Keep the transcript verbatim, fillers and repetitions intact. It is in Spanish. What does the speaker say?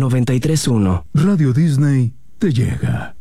noventa y tres punto uno. Radio Disney te llega.